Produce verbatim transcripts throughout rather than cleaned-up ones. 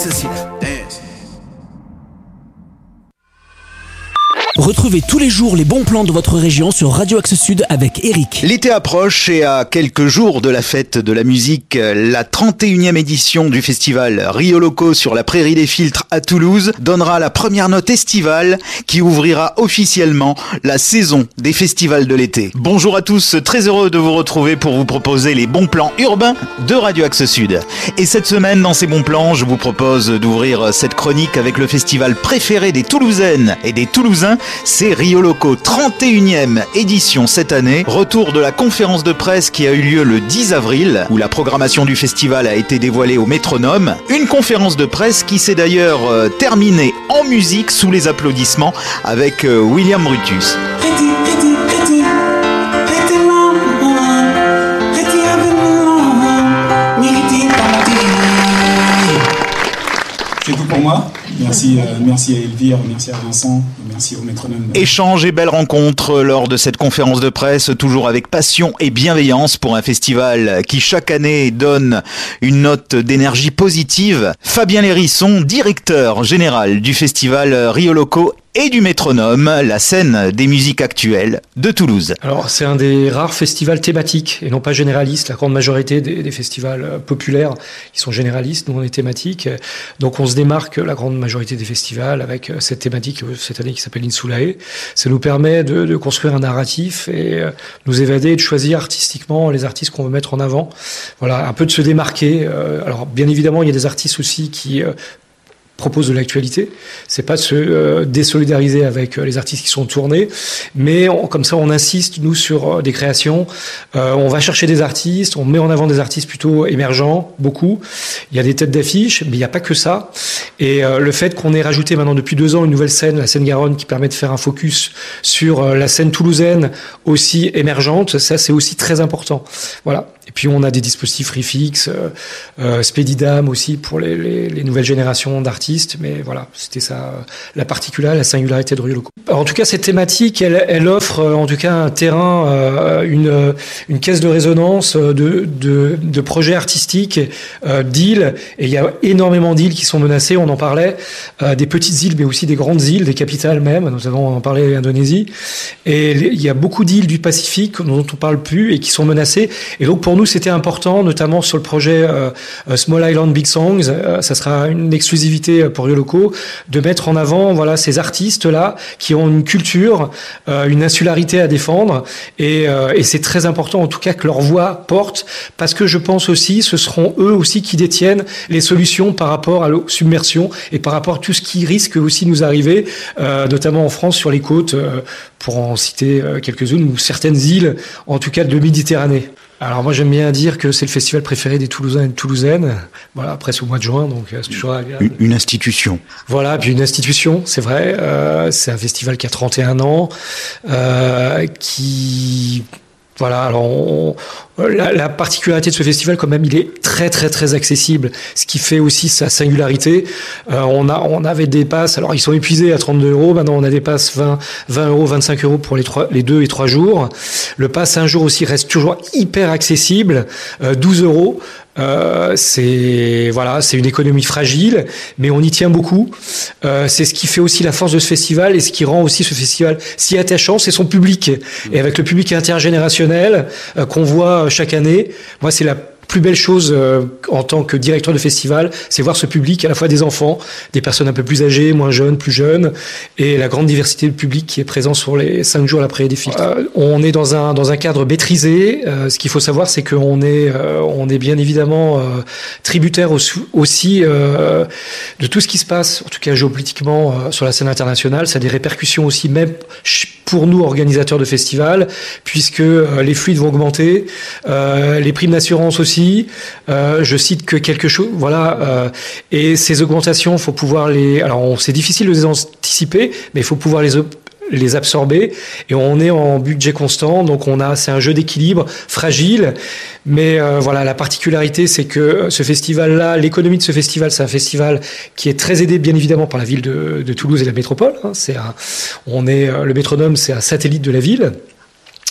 Retrouvez tous les jours les bons plans de votre région sur Radio Axe Sud avec Eric. L'été approche et à quelques jours de la fête de la musique, la trente et unième édition du festival Rio Loco sur la Prairie des Filtres à Toulouse donnera la première note estivale qui ouvrira officiellement la saison des festivals de l'été. Bonjour à tous, très heureux de vous retrouver pour vous proposer les bons plans urbains de Radio Axe Sud. Et cette semaine, dans ces bons plans, je vous propose d'ouvrir cette chronique avec le festival préféré des Toulousaines et des Toulousains. C'est Rio Loco, trente et unième édition cette année. Retour de la conférence de presse qui a eu lieu le dix avril, où la programmation du festival a été dévoilée au métronome. Une conférence de presse qui s'est d'ailleurs euh, terminée en musique sous les applaudissements avec euh, William Brutus. C'est tout pour moi. Merci, euh, merci à Elvire, merci à Vincent, merci au métronome. Échange et belles rencontres lors de cette conférence de presse, toujours avec passion et bienveillance pour un festival qui chaque année donne une note d'énergie positive. Fabien Lérisson, directeur général du festival Rio Loco et du métronome, la scène des musiques actuelles de Toulouse. Alors c'est un des rares festivals thématiques et non pas généralistes. La grande majorité des, des festivals populaires, ils sont généralistes, nous on est thématiques. Donc on se démarque la grande majorité des festivals avec cette thématique cette année qui s'appelle Insulae. Ça nous permet de, de construire un narratif et nous évader et de choisir artistiquement les artistes qu'on veut mettre en avant. Voilà, un peu de se démarquer. Alors bien évidemment il y a des artistes aussi qui propose de l'actualité. C'est pas de se euh, désolidariser avec euh, les artistes qui sont tournés, mais on, comme ça, on insiste, nous, sur euh, des créations. Euh, on va chercher des artistes, on met en avant des artistes plutôt émergents, beaucoup. Il y a des têtes d'affiche, mais il n'y a pas que ça. Et euh, le fait qu'on ait rajouté maintenant depuis deux ans une nouvelle scène, la scène Garonne, qui permet de faire un focus sur euh, la scène toulousaine aussi émergente, ça, c'est aussi très important. Voilà. Et puis, on a des dispositifs Refix, euh, euh, Spedidam aussi pour les, les, les nouvelles générations d'artistes. Mais voilà, c'était ça, la particularité, la singularité de Rio Loco. En tout cas, cette thématique, elle, elle offre en tout cas un terrain, euh, une, une caisse de résonance de, de, de projets artistiques, euh, d'îles. Et il y a énormément d'îles qui sont menacées, on en parlait, euh, des petites îles, mais aussi des grandes îles, des capitales même. Nous avons en parlé l'Indonésie. Et les, il y a beaucoup d'îles du Pacifique dont on parle plus et qui sont menacées. Et donc, pour nous, c'était important, notamment sur le projet euh, Small Island Big Songs. Euh, ça sera une exclusivité pour Rio Loco, de mettre en avant voilà ces artistes-là qui ont une culture, euh, une insularité à défendre. Et, euh, et c'est très important, en tout cas, que leur voix porte, parce que je pense aussi, ce seront eux aussi qui détiennent les solutions par rapport à la submersion et par rapport à tout ce qui risque aussi nous arriver, euh, notamment en France, sur les côtes, euh, pour en citer euh, quelques-unes, ou certaines îles, en tout cas de Méditerranée. Alors moi j'aime bien dire que c'est le festival préféré des Toulousains et des Toulousaines. Voilà, après c'est au mois de juin, donc c'est toujours agréable. Une, une institution. Voilà, puis une institution, c'est vrai. Euh, c'est un festival qui a trente et un ans, euh, qui... Voilà, alors on, la, la particularité de ce festival, quand même, il est très très très accessible, ce qui fait aussi sa singularité. Euh, on a on avait des passes, alors ils sont épuisés à trente-deux euros, maintenant on a des passes vingt, vingt euros, vingt-cinq euros pour les trois, les deux et trois jours. Le pass un jour aussi reste toujours hyper accessible, euh, douze euros. Euh, c'est voilà, c'est une économie fragile, mais on y tient beaucoup. Euh, c'est ce qui fait aussi la force de ce festival et ce qui rend aussi ce festival si attachant, c'est son public. Et avec le public intergénérationnel euh, qu'on voit chaque année, moi c'est la plus belle chose euh, en tant que directeur de festival, c'est voir ce public, à la fois des enfants, des personnes un peu plus âgées, moins jeunes, plus jeunes, et la grande diversité de public qui est présent sur les cinq jours à la Prairie des Filtres. Euh, on est dans un dans un cadre maîtrisé. Euh, ce qu'il faut savoir, c'est qu'on est euh, on est bien évidemment euh, tributaire aussi, aussi euh, de tout ce qui se passe, en tout cas géopolitiquement euh, sur la scène internationale. Ça a des répercussions aussi même pour nous organisateurs de festivals, puisque euh, les fluides vont augmenter, euh, les primes d'assurance aussi. Euh, je cite que quelque chose, voilà. Euh, et ces augmentations, faut pouvoir les. Alors, on, c'est difficile de les anticiper, mais il faut pouvoir les les absorber. Et on est en budget constant, donc on a, c'est un jeu d'équilibre fragile. Mais euh, voilà, la particularité, c'est que ce festival-là, l'économie de ce festival, c'est un festival qui est très aidé, bien évidemment, par la ville de, de Toulouse et la métropole. Hein. C'est un, on est, le métronome, c'est un satellite de la ville.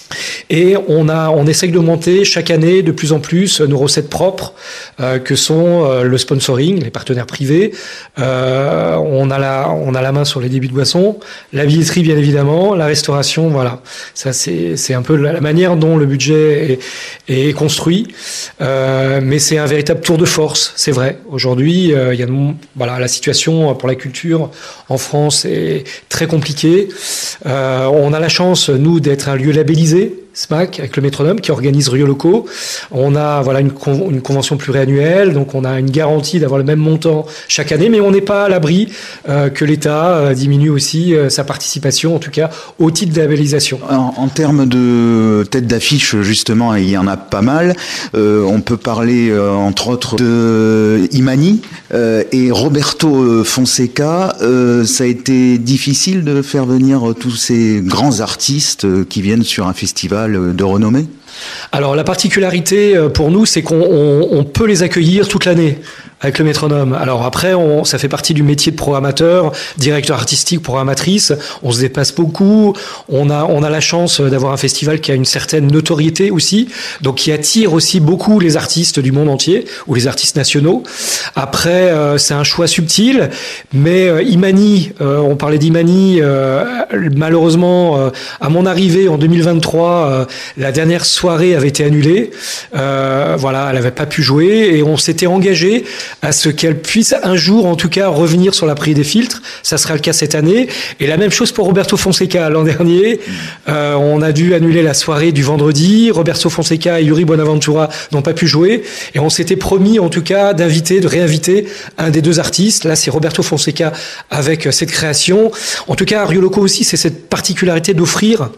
Et on a, on essaye d'augmenter chaque année de plus en plus nos recettes propres, euh, que sont euh, le sponsoring, les partenaires privés. Euh, on a la, on a la main sur les débits de boissons, la billetterie bien évidemment, la restauration, voilà. Ça c'est, c'est un peu la, la manière dont le budget est, est construit. Euh, mais c'est un véritable tour de force, c'est vrai. Aujourd'hui, euh, il y a, voilà, la situation pour la culture en France est très compliquée. Euh, on a la chance, nous, d'être un lieu labellisé, S M A C, avec le Métronome, qui organise Rio Locaux. On a voilà une, con, une convention pluriannuelle, donc on a une garantie d'avoir le même montant chaque année, mais on n'est pas à l'abri euh, que l'État euh, diminue aussi euh, sa participation, en tout cas au titre de labellisation. En, en termes de tête d'affiche, justement, il y en a pas mal. Euh, on peut parler, euh, entre autres, de Imani euh, et Roberto Fonseca. Euh, ça a été difficile de faire venir tous ces grands artistes qui viennent sur un festival de renommée? Alors la particularité pour nous, c'est qu'on on, on peut les accueillir toute l'année avec le Métronome. Alors après, on, ça fait partie du métier de programmateur, directeur artistique, programmatrice. On se dépasse beaucoup. On a, on a la chance d'avoir un festival qui a une certaine notoriété aussi, donc qui attire aussi beaucoup les artistes du monde entier ou les artistes nationaux. Après, euh, c'est un choix subtil, mais euh, Imani, euh, on parlait d'Imani, euh, malheureusement, euh, à mon arrivée en deux mille vingt-trois, euh, la dernière soirée avait été annulée. Euh, voilà, elle n'avait pas pu jouer et on s'était engagé à ce qu'elle puisse un jour, en tout cas, revenir sur la prix des filtres. Ça sera le cas cette année. Et la même chose pour Roberto Fonseca. L'an dernier, euh, on a dû annuler la soirée du vendredi. Roberto Fonseca et Yuri Bonaventura n'ont pas pu jouer. Et on s'était promis, en tout cas, d'inviter, de réinviter un des deux artistes. Là, c'est Roberto Fonseca avec cette création. En tout cas, à Rio Locaux aussi, c'est cette particularité d'offrir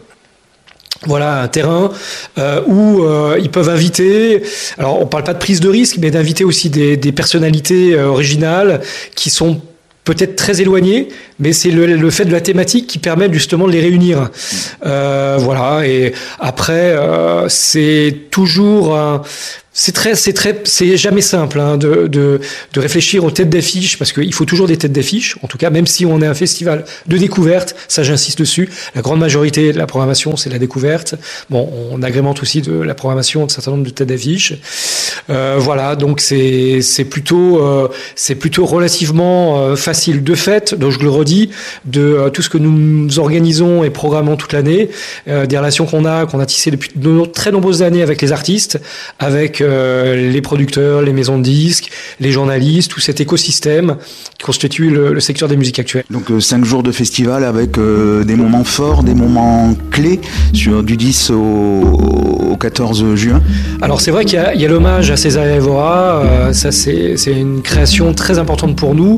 voilà un terrain euh, où euh, ils peuvent inviter. Alors on parle pas de prise de risque, mais d'inviter aussi des, des personnalités euh, originales qui sont peut-être très éloignées, mais c'est le, le fait de la thématique qui permet justement de les réunir. Euh, voilà. Et après, euh, c'est toujours un C'est très, c'est très, c'est jamais simple hein, de, de de réfléchir aux têtes d'affiche parce qu'il faut toujours des têtes d'affiche. En tout cas, même si on est un festival de découverte, ça j'insiste dessus. La grande majorité de la programmation, c'est la découverte. Bon, on agrémente aussi de la programmation d'un certain nombre de têtes d'affiche. Euh, voilà, donc c'est c'est plutôt euh, c'est plutôt relativement euh, facile de fait. Donc je le redis, de euh, tout ce que nous organisons et programmons toute l'année, euh, des relations qu'on a qu'on a tissées depuis de très nombreuses années avec les artistes, avec Euh, les producteurs, les maisons de disques, les journalistes, tout cet écosystème qui constitue le, le secteur des musiques actuelles. Donc euh, cinq jours de festival avec euh, des moments forts, des moments clés sur du dix au, au quatorze juin. Alors c'est vrai qu'il y a, il y a l'hommage à Cesaria Evora, euh, ça c'est, c'est une création très importante pour nous.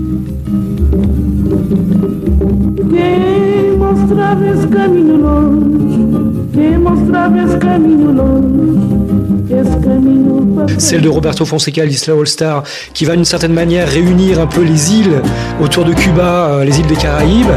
Celle de Roberto Fonseca, l'Isla All Star, qui va d'une certaine manière réunir un peu les îles autour de Cuba, euh, les îles des Caraïbes.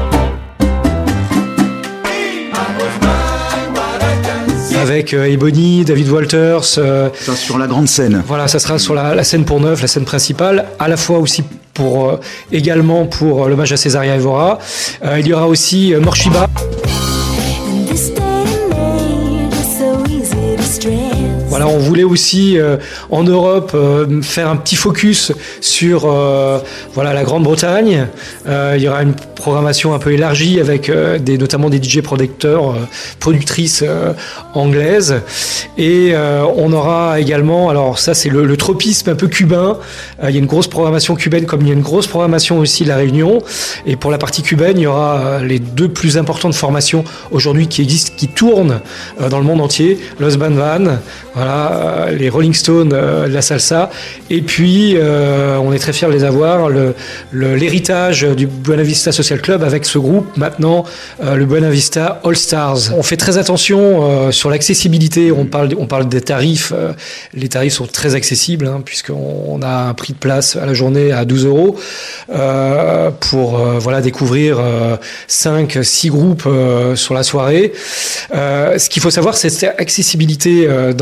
Avec euh, Ebony, David Walters. Euh, ça sur la grande scène. Voilà, ça sera sur la, la scène pour neuf, la scène principale, à la fois aussi pour euh, également pour euh, l'hommage à Cesaria Evora. Euh, il y aura aussi euh, Morshiba. Voilà, on voulait aussi euh, en Europe euh, faire un petit focus sur euh, voilà la Grande-Bretagne. Euh, il y aura une programmation un peu élargie avec euh, des, notamment des D J producteurs, euh, productrices euh, anglaises. Et euh, on aura également, alors ça c'est le, le tropisme un peu cubain. Euh, il y a une grosse programmation cubaine comme il y a une grosse programmation aussi de la Réunion. Et pour la partie cubaine, il y aura euh, les deux plus importantes formations aujourd'hui qui existent, qui tournent euh, dans le monde entier. Los Van Van, voilà, euh, les Rolling Stones euh, de la salsa. Et puis, euh, on est très fiers de les avoir, le, le, l'héritage du Buena Vista Social Club avec ce groupe, maintenant, euh, le Buena Vista All Stars. On fait très attention euh, sur l'accessibilité. On parle, on parle des tarifs. Euh, les tarifs sont très accessibles, hein, puisqu'on on a un prix de place à la journée à douze euros euh, pour euh, voilà, découvrir euh, cinq six groupes euh, sur la soirée. Euh, ce qu'il faut savoir, c'est cette accessibilité euh, dans la tarification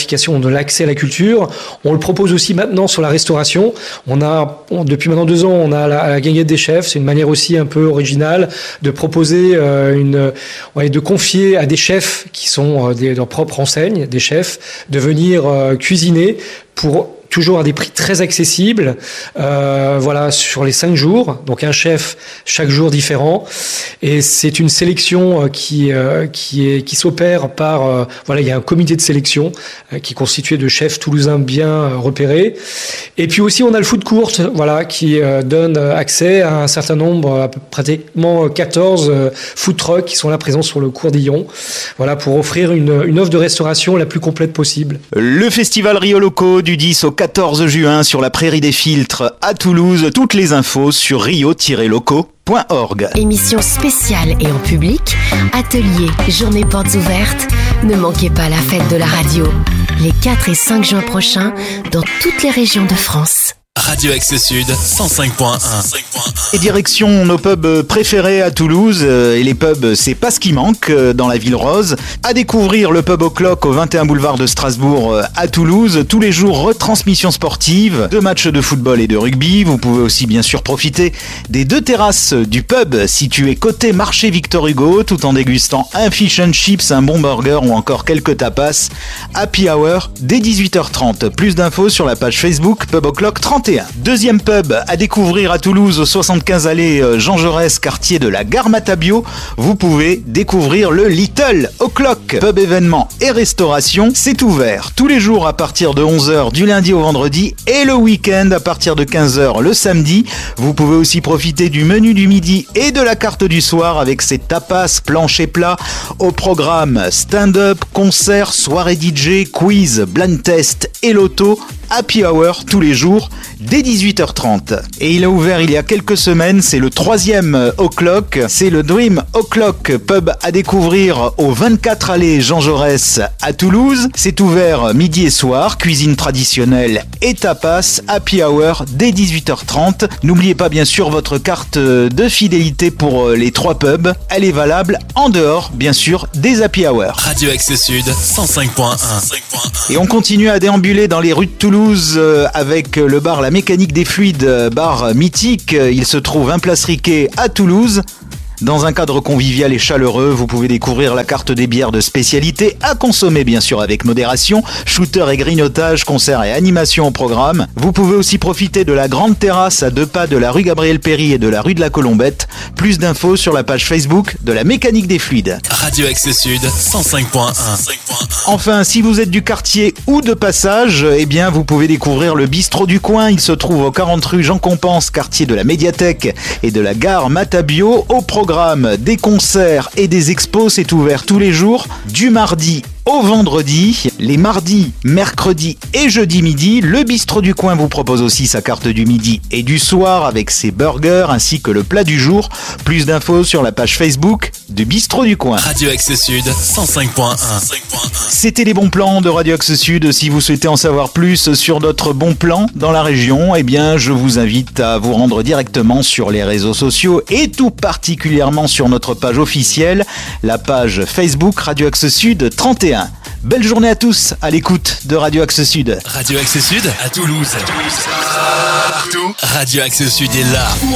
désertification, de l'accès à la culture. On le propose aussi maintenant sur la restauration. On a, on, depuis maintenant deux ans, on a la, la Guinguette des chefs. C'est une manière aussi un peu originale de proposer euh, une, ouais, de confier à des chefs qui sont euh, des, leur propre enseigne, des chefs, de venir euh, cuisiner pour toujours à des prix très accessibles, euh, voilà, sur les cinq jours. Donc un chef chaque jour différent, et c'est une sélection qui euh, qui est qui s'opère par euh, voilà, il y a un comité de sélection euh, qui est constitué de chefs toulousains bien euh, repérés. Et puis aussi on a le food court, voilà, qui euh, donne accès à un certain nombre, à peu, pratiquement quatorze euh, food trucks qui sont là présents sur le cours d'Illon, voilà, pour offrir une une offre de restauration la plus complète possible. Le festival Rio Loco du dix au quatorze juin sur la Prairie des Filtres à Toulouse. Toutes les infos sur rio tiret loco point org. Émission spéciale et en public, ateliers, journées portes ouvertes. Ne manquez pas la fête de la radio, les quatre et cinq juin prochains, dans toutes les régions de France. Radio Axe Sud, cent cinq point un. Et direction nos pubs préférés à Toulouse. Et les pubs, c'est pas ce qui manque dans la ville rose. À découvrir le pub O'Clock au vingt et un boulevard de Strasbourg à Toulouse. Tous les jours, retransmission sportive, deux matchs de football et de rugby. Vous pouvez aussi bien sûr profiter des deux terrasses du pub situé côté marché Victor Hugo, tout en dégustant un fish and chips, un bon burger ou encore quelques tapas. Happy Hour dès dix-huit heures trente. Plus d'infos sur la page Facebook Pub O'Clock trente et un. Deuxième pub à découvrir à Toulouse, au soixante-quinze allée Jean Jaurès, quartier de la Gare Matabio. Vous pouvez découvrir le Little O'Clock. Pub événement et restauration, c'est ouvert tous les jours à partir de onze heures du lundi au vendredi et le week-end à partir de quinze heures le samedi. Vous pouvez aussi profiter du menu du midi et de la carte du soir avec ses tapas, planches et plats. Au programme stand-up, concert, soirée D J, quiz, blind test et loto. Happy Hour tous les jours dès dix-huit heures trente. Et il a ouvert il y a quelques semaines, c'est le troisième O'Clock, c'est le Dream O'Clock, pub à découvrir au vingt-quatre allée Jean Jaurès à Toulouse. C'est ouvert midi et soir, cuisine traditionnelle et tapas. Happy Hour dès dix-huit heures trente. N'oubliez pas bien sûr votre carte de fidélité pour les trois pubs. Elle est valable en dehors bien sûr des Happy Hour. Radio Axe Sud, cent cinq point un. Et on continue à déambuler dans les rues de Toulouse avec le bar La Mécanique des Fluides, bar mythique. Il se trouve un place Riquet à Toulouse. Dans un cadre convivial et chaleureux, vous pouvez découvrir la carte des bières de spécialité à consommer bien sûr avec modération, shooter et grignotage, concerts et animations au programme. Vous pouvez aussi profiter de la grande terrasse à deux pas de la rue Gabriel Péry et de la rue de la Colombette. Plus d'infos sur la page Facebook de La Mécanique des Fluides. Radio Axe Sud, cent cinq point un. Enfin, si vous êtes du quartier ou de passage, eh bien vous pouvez découvrir le bistrot du coin. Il se trouve au quarante rue Jean Compense, quartier de la Médiathèque et de la gare Matabio. Au programme des concerts et des expos, c'est ouvert tous les jours du mardi au vendredi, les mardis, mercredis et jeudi midi. Le bistrot du coin vous propose aussi sa carte du midi et du soir avec ses burgers ainsi que le plat du jour. Plus d'infos sur la page Facebook du bistrot du coin. Radio Axe Sud, cent cinq point un. C'était les bons plans de Radio Axe Sud. Si vous souhaitez en savoir plus sur d'autres bons plans dans la région, eh bien je vous invite à vous rendre directement sur les réseaux sociaux et tout particulièrement sur notre page officielle, la page Facebook Radio Axe Sud trente et un. Belle journée à tous à l'écoute de Radio Axe Sud. Radio Axe Sud à Toulouse. Partout, Radio Axe Sud est là.